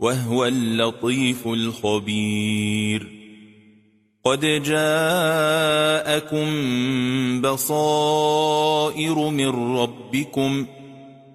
وهو اللطيف الخبير. قد جاءكم بصائر من ربكم